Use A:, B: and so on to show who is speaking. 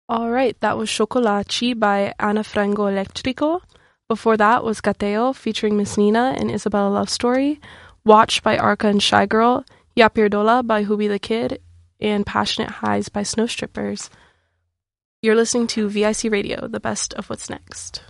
A: All right, that was Chocolacci by Ana Frango Electrico. Before that was Gateo featuring Miss Nina and Isabella Love Story, Watch by Arca and Shy Girl, Ya Pierdola by Hubi the Kid, and Passionate Highs by Snow Strippers. You're listening to VIC Radio, the best of what's next.